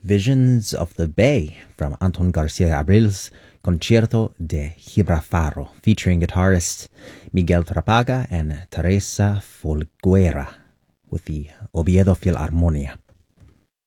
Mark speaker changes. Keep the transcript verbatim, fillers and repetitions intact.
Speaker 1: Visions of the Bay from Anton Garcia Abril's Concierto de Gibrafaro, featuring guitarist Miguel Trapaga and Teresa Folguera with the Oviedo Philharmonia.